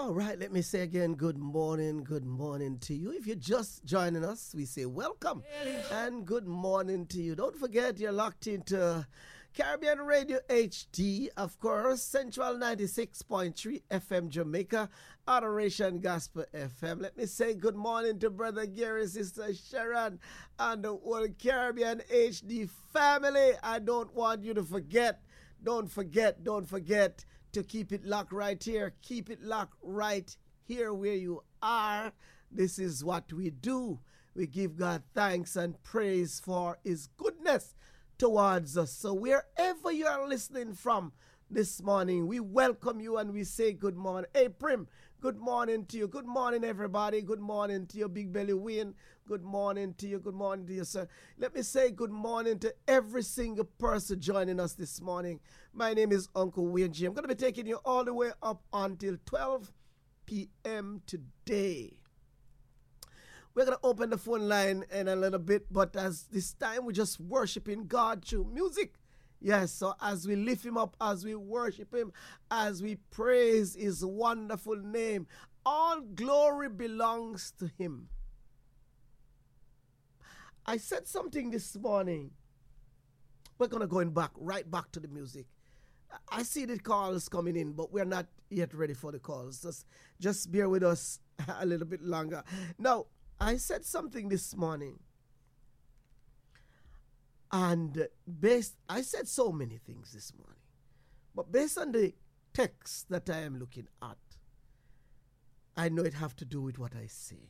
All right, let me say again, good morning to you. If you're just joining us, we say welcome and good morning to you. Don't forget, you're locked into Caribbean Radio HD, of course, Central 96.3 FM Jamaica, Adoration Gospel FM. Let me say good morning to Brother Gary, Sister Sharon, and the whole Caribbean HD family. I don't want you to forget, don't forget to keep it locked right here. Keep it locked right here where you are. This is what we do. We give God thanks and praise for his goodness towards us. So wherever you are listening from this morning, we welcome you and we say good morning. Hey, Prim, good morning to you. Good morning, everybody. Good morning to you, Big Belly Win. Good morning to you. Good morning to you, sir. Let me say good morning to every single person joining us this morning. My name is Uncle Wayne G. I'm going to be taking you all the way up until 12 p.m. today. We're going to open the phone line in a little bit, but as this time we're just worshiping God through music. Yes, so as we lift him up, as we worship him, as we praise his wonderful name, all glory belongs to him. I said something this morning. We're going to go right back to the music. I see the calls coming in, but we're not yet ready for the calls. Just bear with us a little bit longer. Now, I said something this morning. And I said so many things this morning. But based on the text that I am looking at, I know it have to do with what I say.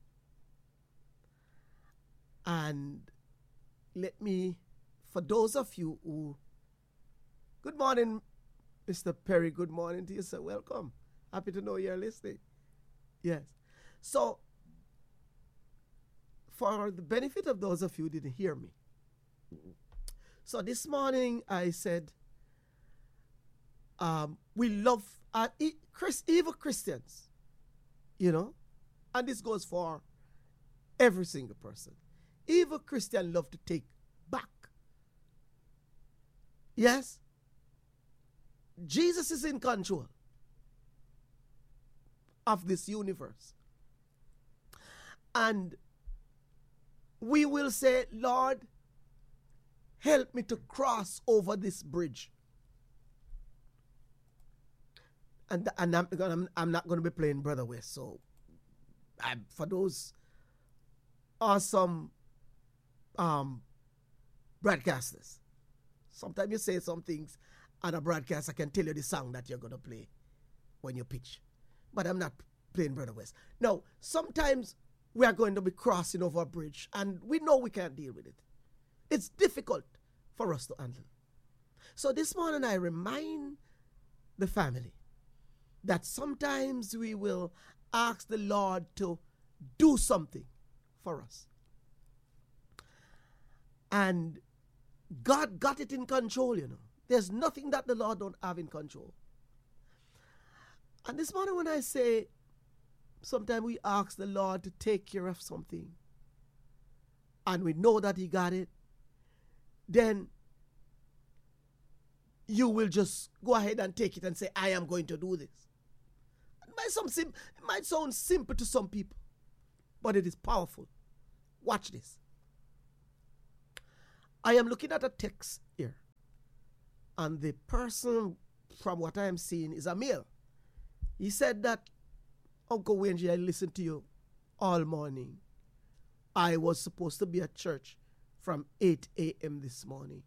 And let me, for those of you who, good morning, Mr. Perry, good morning to you, sir. Welcome. Happy to know you're listening. Yes. So, for the benefit of those of you who didn't hear me, so this morning I said, we love evil Christians, and this goes for every single person. Evil Christians love to take back. Yes? Jesus is in control of this universe. And we will say, Lord, help me to cross over this bridge. And I'm not going to be playing Brother West. So for those awesome broadcasters, sometimes you say some things and a broadcaster can tell you the song that you're going to play when you pitch. But I'm not playing Brother West. No, sometimes we are going to be crossing over a bridge and we know we can't deal with it. It's difficult for us to handle. So this morning I remind the family that sometimes we will ask the Lord to do something for us. And God got it in control, There's nothing that the Lord don't have in control. And this morning when I say sometimes we ask the Lord to take care of something and we know that he got it, then you will just go ahead and take it and say, I am going to do this. It might sound simple to some people, but it is powerful. Watch this. I am looking at a text here, and the person, from what I am seeing, is a male. He said that, Uncle Wayne G, I listened to you all morning. I was supposed to be at church from 8 a.m. this morning.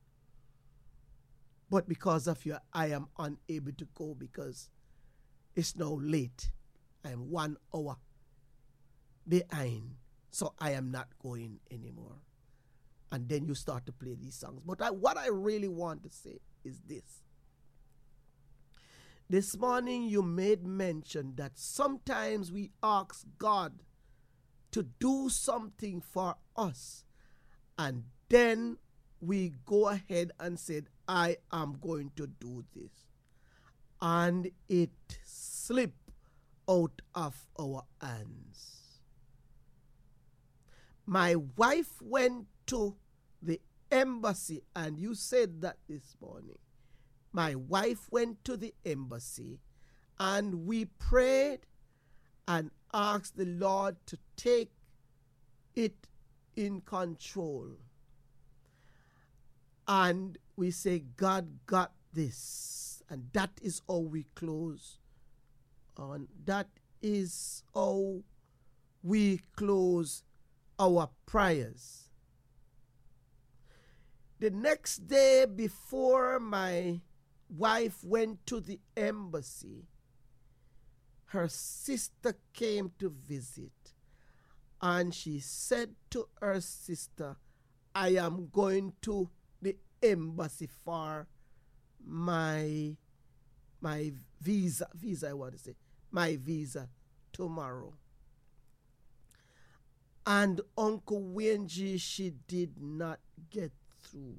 But because of you, I am unable to go because it's now late. I am 1 hour behind, so I am not going anymore. And then you start to play these songs. But what I really want to say is this. This morning you made mention that sometimes we ask God to do something for us, and then we go ahead and said, I am going to do this. And it slipped out of our hands. My wife went to the embassy, and you said that this morning. My wife went to the embassy And we prayed and asked the Lord to take it in control. And we say, God got this. And that is how we close on. That is how we close our prayers. The next day before my wife went to the embassy, her sister came to visit, and she said to her sister, I am going to the embassy for my visa, my visa tomorrow. And Uncle Wayne G, she did not get through.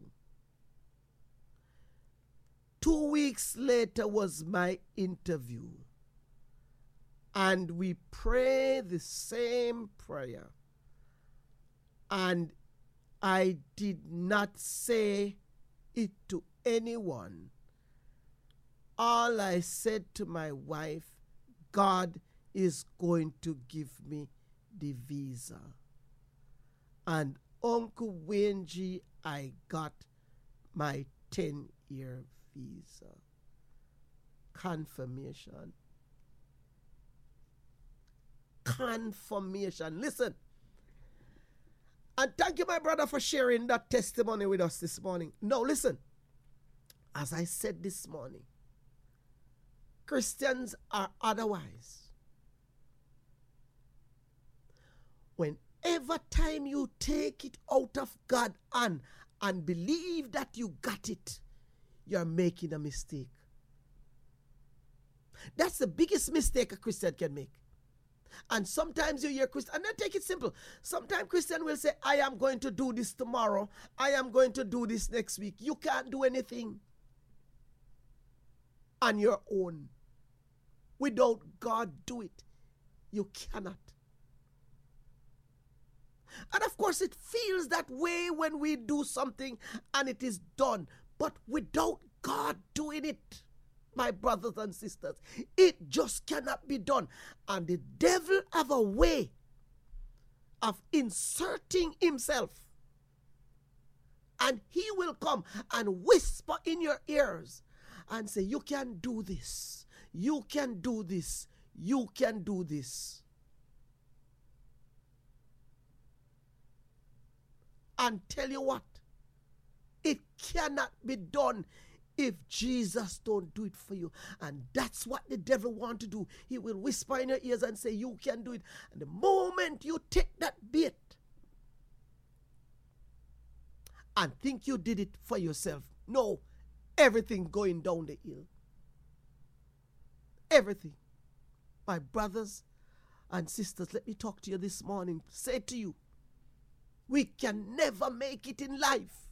2 weeks later was my interview. And we prayed the same prayer. And I did not say it to anyone. All I said to my wife, God is going to give me the visa. And Uncle Wayne G, I got my 10-year visa. Confirmation. Listen. And thank you, my brother, for sharing that testimony with us this morning. Now, listen. As I said this morning, Christians are otherwise. Whenever time you take it out of God's hand and believe that you got it, you're making a mistake. That's the biggest mistake a Christian can make. And sometimes you hear Christian, and then take it simple. Sometimes Christian will say, I am going to do this tomorrow. I am going to do this next week. You can't do anything on your own. Without God do it. You cannot. And of course it feels that way when we do something and it is done. But without God doing it, my brothers and sisters, it just cannot be done. And the devil have a way of inserting himself. And he will come and whisper in your ears and say, you can do this. You can do this. You can do this. And tell you what, it cannot be done if Jesus don't do it for you. And that's what the devil wants to do. He will whisper in your ears and say, you can do it. And the moment you take that bait and think you did it for yourself, no, everything going down the hill. Everything. My brothers and sisters, let me talk to you this morning. Say to you, we can never make it in life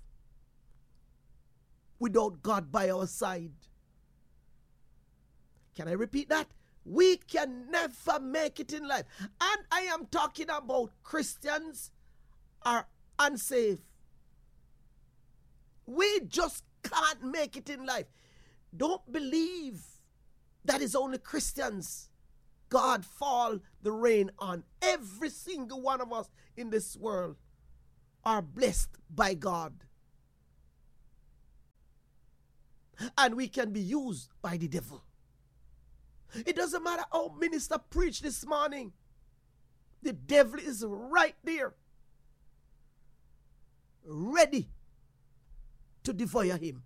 without God by our side. Can I repeat that? We can never make it in life. And I am talking about Christians are unsaved. We just can't make it in life. Don't believe that is only Christians God fall the rain on. Every single one of us in this world are blessed by God. And we can be used by the devil. It doesn't matter how minister preached this morning. The devil is right there, ready to devour him.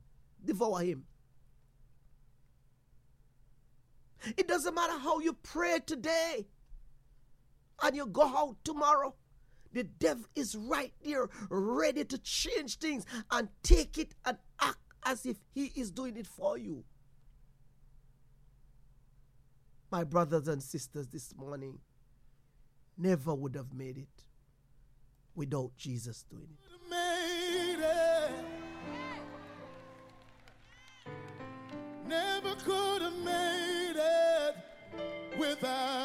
It doesn't matter how you pray today and you go out tomorrow. The devil is right there, ready to change things and take it and act as if he is doing it for you. My brothers and sisters, this morning never would have made it without Jesus doing it. Never could have made it without